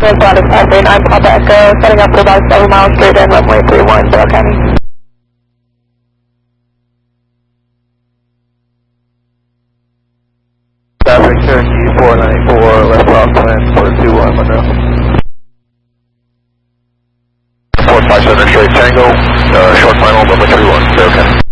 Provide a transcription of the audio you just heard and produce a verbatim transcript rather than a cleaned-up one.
Atlantic five three nine, Papa Echo, setting up for about seven miles straight in, runway three one, Bell County. Traffic Cherokee four ninety-four, left off plan four two one, Monroe. four five seven straight Tango, uh, short final, runway three one, Bell County.